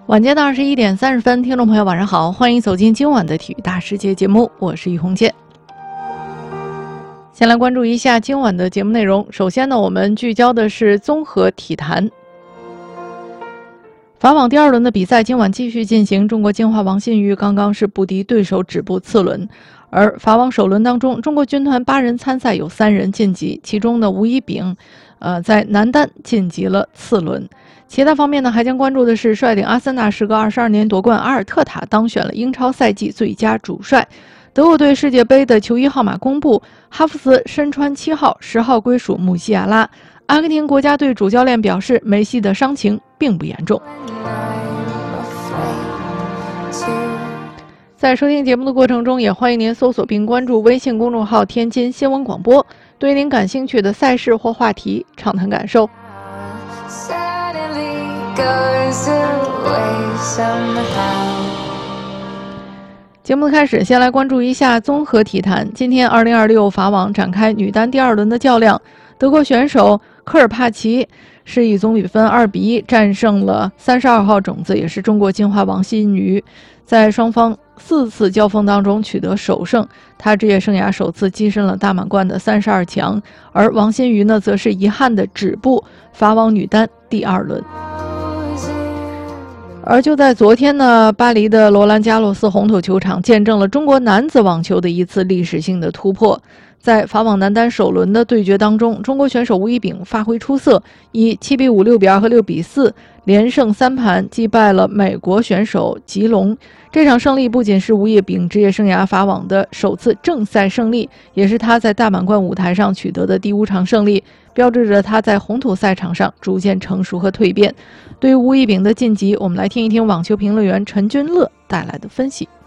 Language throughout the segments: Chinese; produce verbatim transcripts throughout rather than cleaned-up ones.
晚间的二十一点三十分，听众朋友晚上好，欢迎走进今晚的体育大世界节目，我是于红健。先来关注一下今晚的节目内容。首先呢，我们聚焦的是综合体坛。法网第二轮的比赛今晚继续进行，中国金花王欣瑜刚刚是不敌对手止步次轮。而法网首轮当中，中国军团八人参赛有三人晋级，其中呢吴一丙，呃，在男单晋级了次轮。其他方面呢，还将关注的是率领阿森纳时隔二十二年夺冠阿尔特塔当选了英超赛季最佳主帅。德国队世界杯的球衣号码公布，哈弗斯身穿七号，十号归属穆西亚拉。阿根廷国家队主教练表示，梅西的伤情并不严重。在收听节目的过程中，也欢迎您搜索并关注微信公众号天津新闻广播，对您感兴趣的赛事或话题畅谈感受。节目的开始，先来关注一下综合体坛。今天二零二六法网展开女单第二轮的较量，德国选手科尔帕奇是以总比分二比一战胜了三十二号种子，也是中国金花王欣瑜，在双方四次交锋当中取得首胜，她职业生涯首次跻身了大满贯的三十二强。而王欣瑜呢，则是遗憾的止步法网女单第二轮。而就在昨天呢，巴黎的罗兰加洛斯红土球场见证了中国男子网球的一次历史性的突破。在法网男单首轮的对决当中，中国选手吴一丙发挥出色，以七比五、六比二和六比四连胜三盘击败了美国选手吉隆。这场胜利不仅是吴一丙职业生涯法网的首次正赛胜利，也是他在大满贯舞台上取得的第五场胜利，标志着他在红土赛场上逐渐成熟和蜕变。对于吴一丙的晋级，我们来听一听网球评论员陈君乐带来的分析。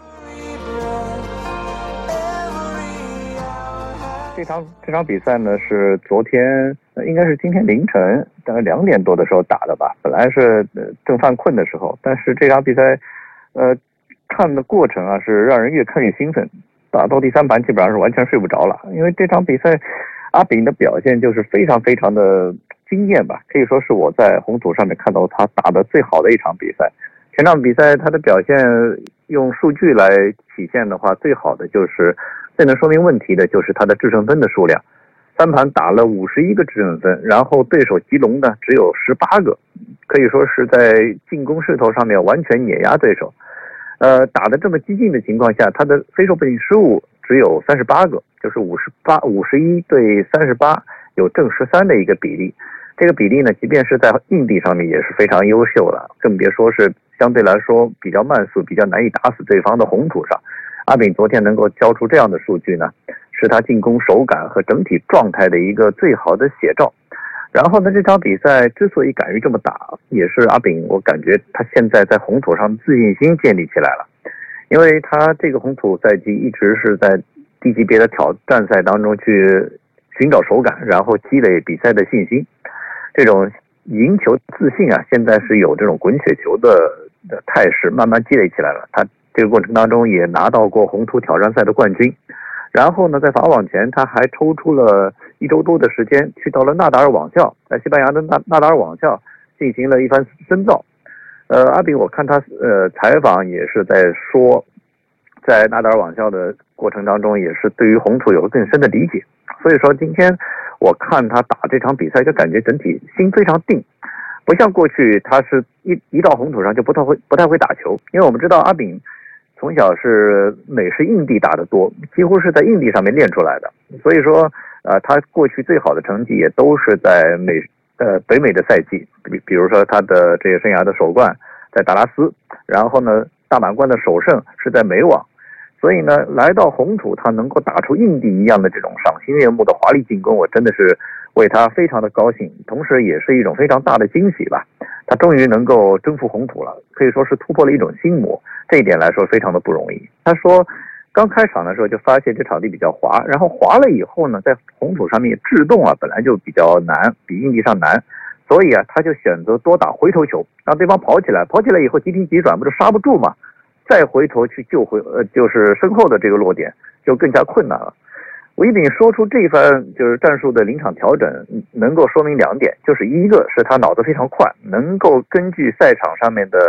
这场这场比赛呢是昨天，应该是今天凌晨大概两点多的时候打的吧。本来是正犯困的时候，但是这场比赛，呃，看的过程啊是让人越看越兴奋。打到第三盘基本上是完全睡不着了，因为这场比赛阿丙的表现就是非常非常的惊艳吧，可以说是我在红土上面看到他打的最好的一场比赛。全场比赛他的表现用数据来体现的话，最好的就是最能说明问题的就是他的制胜分的数量，三盘打了五十一个制胜分，然后对手吉隆呢只有十八个，可以说是在进攻势头上面完全碾压对手。呃，打得这么激进的情况下，他的非受迫性失误只有三十八个，就是五十八五十一对三十八，有正十三的一个比例。这个比例呢，即便是在硬地上面也是非常优秀了，更别说是相对来说比较慢速、比较难以打死对方的红土上。阿丙昨天能够交出这样的数据呢，是他进攻手感和整体状态的一个最好的写照。然后呢，这场比赛之所以敢于这么打，也是阿丙我感觉他现在在红土上自信心建立起来了，因为他这个红土赛季一直是在低级别的挑战赛当中去寻找手感，然后积累比赛的信心。这种赢球自信啊，现在是有这种滚雪球的的态势慢慢积累起来了。他这个过程当中也拿到过红土挑战赛的冠军，然后呢，在法网前他还抽出了一周多的时间，去到了纳达尔网校，在西班牙的纳纳达尔网校进行了一番深造。呃，阿丙我看他呃采访也是在说，在纳达尔网校的过程当中，也是对于红土有了更深的理解。所以说今天我看他打这场比赛，就感觉整体心非常定，不像过去他是一一到红土上就不太会不太会打球。因为我们知道阿丙从小是美式硬地打得多，几乎是在硬地上面练出来的，所以说呃，他过去最好的成绩也都是在美呃北美的赛季，比比如说他的职业生涯的首冠在达拉斯，然后呢大满贯的首胜是在美网。所以呢，来到红土，他能够打出硬地一样的这种赏心悦目的华丽进攻，我真的是为他非常的高兴，同时也是一种非常大的惊喜吧。他终于能够征服红土了，可以说是突破了一种心魔，这一点来说非常的不容易。他说，刚开场的时候就发现这场地比较滑，然后滑了以后呢，在红土上面制动啊本来就比较难，比硬地上难，所以啊他就选择多打回头球，让对方跑起来，跑起来以后急停急转，不是刹不住嘛。再回头去救回呃，就是身后的这个落点就更加困难了。吴一丙说出这一番就是战术的临场调整，能够说明两点，就是一个是他脑子非常快，能够根据赛场上面的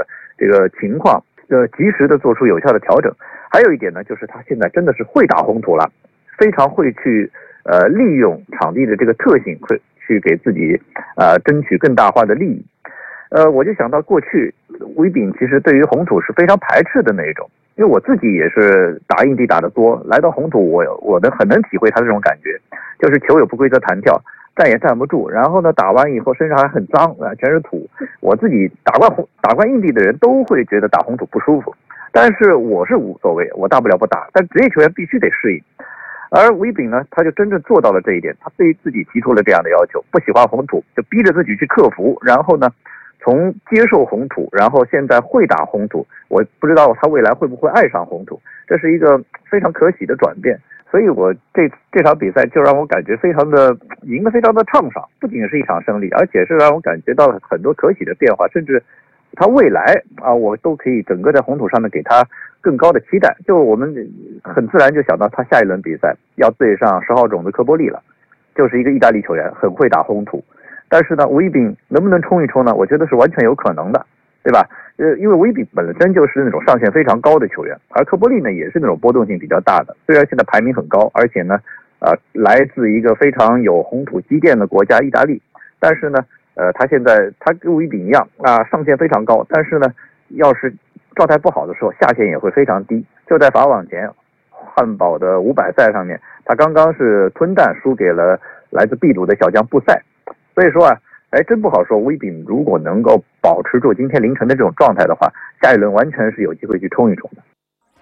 这个情况，呃，及时的做出有效的调整。还有一点呢，就是他现在真的是会打红土了，非常会去呃利用场地的这个特性，会去给自己呃争取更大化的利益。呃，我就想到过去吴一丙其实对于红土是非常排斥的那一种，因为我自己也是打硬地打得多，来到红土我我能很能体会他这种感觉，就是球有不规则弹跳，站也站不住，然后呢打完以后身上还很脏啊，全是土。我自己打惯红打惯硬地的人都会觉得打红土不舒服，但是我是无所谓，我大不了不打，但职业球员必须得适应。而吴一丙呢，他就真正做到了这一点，他对于自己提出了这样的要求，不喜欢红土，就逼着自己去克服，然后呢从接受红土，然后现在会打红土，我不知道他未来会不会爱上红土，这是一个非常可喜的转变。所以我这这场比赛就让我感觉非常的赢得非常的畅爽，不仅是一场胜利，而且是让我感觉到了很多可喜的变化，甚至他未来啊，我都可以整个在红土上面给他更高的期待。就我们很自然就想到他下一轮比赛要对上十号种子科波利了，就是一个意大利球员，很会打红土。但是呢，吴一丙能不能冲一冲呢？我觉得是完全有可能的，对吧？呃，因为吴一丙本身就是那种上限非常高的球员，而科波利呢也是那种波动性比较大的。虽然现在排名很高，而且呢，呃，来自一个非常有红土积淀的国家意大利，但是呢，呃，他现在他跟吴一丙一样啊，上限非常高，但是呢，要是状态不好的时候，下限也会非常低。就在法网前汉堡的五百赛上面，他刚刚是吞蛋输给了来自秘鲁的小将布塞。所以说啊，哎，真不好说。吴一丙如果能够保持住今天凌晨的这种状态的话，下一轮完全是有机会去冲一冲的。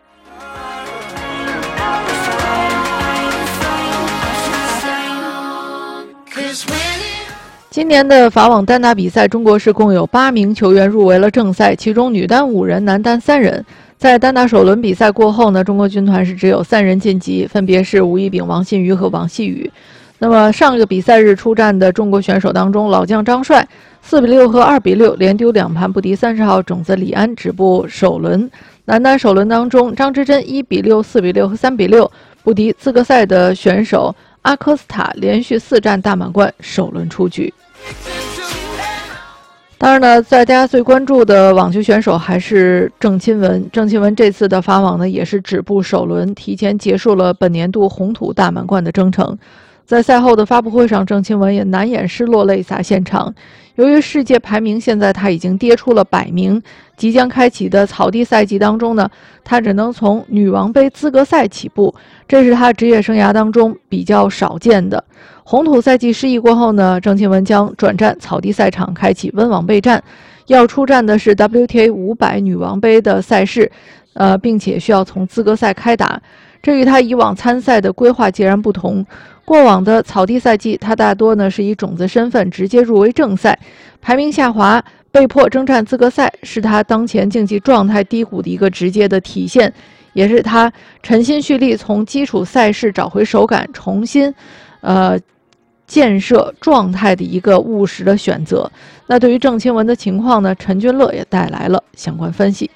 今年的法网单打比赛，中国是共有八名球员入围了正赛，其中女单五人，男单三人。在单打首轮比赛过后呢，中国军团是只有三人晋级，分别是吴一丙、王信瑜和王希雨。那么上一个比赛日出战的中国选手当中，老将张帅四比六和二比六连丢两盘，不敌三十号种子李安，止步首轮。男单首轮当中，张之臻一比六、四比六和三比六不敌资格赛的选手阿科斯塔，连续四战大满贯，首轮出局。当然呢，大家最关注的网球选手还是郑钦文。郑钦文这次的法网呢，也是止步首轮，提前结束了本年度红土大满贯的征程。在赛后的发布会上，郑钦文也难掩失落，泪洒现场。由于世界排名现在他已经跌出了百名，即将开启的草地赛季当中呢，他只能从女王杯资格赛起步，这是他职业生涯当中比较少见的。红土赛季失意过后呢，郑钦文将转战草地赛场，开启温网备战，要出战的是 W T A 五百女王杯的赛事，呃，并且需要从资格赛开打。这与他以往参赛的规划截然不同。过往的草地赛季，他大多呢是以种子身份直接入围正赛，排名下滑，被迫征战资格赛，是他当前竞技状态低谷的一个直接的体现，也是他沉心蓄力从基础赛事找回手感，重新，呃。建设状态的一个务实的选择。那对于郑钦文的情况呢，陈君乐也带来了相关分析。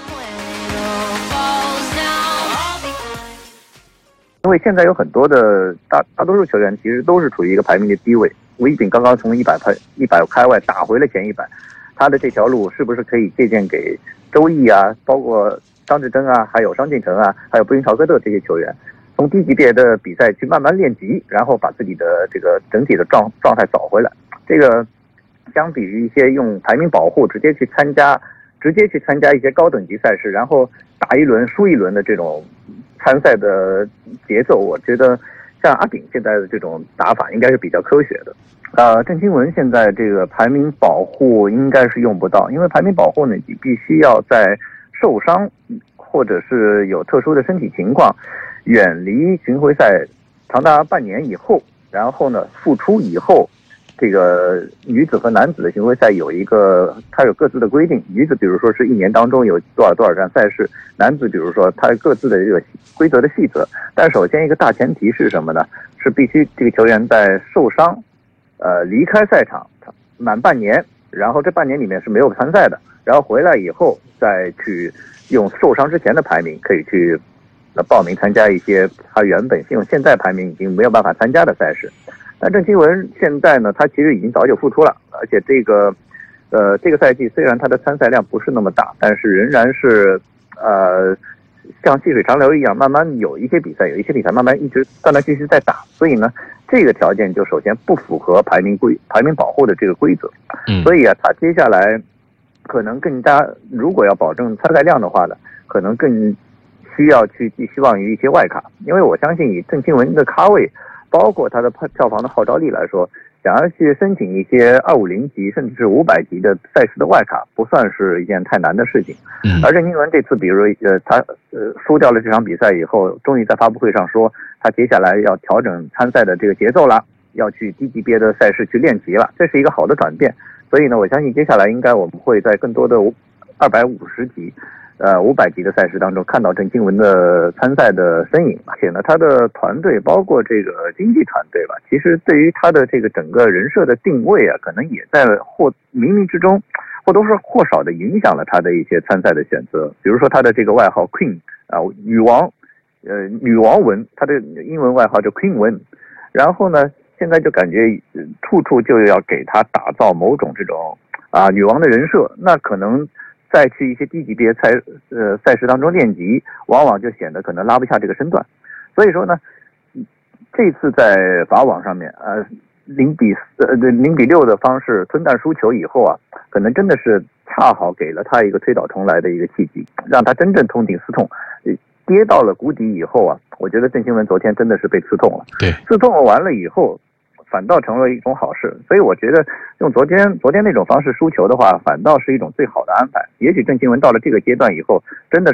因为现在有很多的大大多数球员其实都是处于一个排名的低位。吴一丙刚刚从一百排一百开外打回了前一百，他的这条路是不是可以借鉴给周毅啊，包括张志臻啊，还有张进成啊，还有布林陶克特这些球员？从低级别的比赛去慢慢练级，然后把自己的这个整体的状状态找回来。这个相比于一些用排名保护直接去参加，直接去参加一些高等级赛事，然后打一轮输一轮的这种参赛的节奏，我觉得像阿炳现在的这种打法应该是比较科学的。呃，郑钦文现在这个排名保护应该是用不到，因为排名保护呢，你必须要在受伤或者是有特殊的身体情况，远离巡回赛长达半年以后，然后呢复出以后，这个女子和男子的巡回赛有一个它有各自的规定，女子比如说是一年当中有多少多少站赛事，男子比如说它各自的这个规则的细则。但首先一个大前提是什么呢？是必须这个球员在受伤呃离开赛场满半年，然后这半年里面是没有参赛的，然后回来以后再去用受伤之前的排名可以去呃报名参加一些他原本用现在排名已经没有办法参加的赛事。但郑钦文现在呢，他其实已经早就复出了，而且这个呃，这个赛季虽然他的参赛量不是那么大，但是仍然是呃像细水长流一样，慢慢有一些比赛，有一些比赛慢慢一直断断续续在打，所以呢，这个条件就首先不符合排名规排名保护的这个规则， 嗯， 所以啊，他接下来可能更加，如果要保证参赛量的话呢，可能更需要去寄希望于一些外卡，因为我相信以郑钦文的咖位，包括他的票房的号召力来说，想要去申请一些二五零级甚至是五百级的赛事的外卡，不算是一件太难的事情。 嗯， 而郑钦文这次，比如呃，他呃输掉了这场比赛以后，终于在发布会上说，他接下来要调整参赛的这个节奏了，要去低级别的赛事去练级了，这是一个好的转变。所以呢，我相信接下来应该我们会在更多的二百五十级。呃，五百级的赛事当中看到郑钦文的参赛的身影，而且呢，他的团队包括这个经纪团队吧，其实对于他的这个整个人设的定位啊，可能也在或冥冥之中或多或少的影响了他的一些参赛的选择。比如说他的这个外号 Queen 啊，女王，呃，女王文，他的英文外号叫 Queen 文。然后呢，现在就感觉处处就要给他打造某种这种啊女王的人设，那可能。再去一些低级别赛呃赛事当中练级，往往就显得可能拉不下这个身段。所以说呢，这次在法网上面，呃，零比四呃零比六的方式吞蛋输球以后啊，可能真的是恰好给了他一个推倒重来的一个契机，让他真正痛定思痛。跌到了谷底以后啊，我觉得郑钦文昨天真的是被刺痛了。 对， 刺痛完了以后。反倒成了一种好事，所以我觉得用昨天昨天那种方式输球的话，反倒是一种最好的安排。也许郑钦文到了这个阶段以后，真的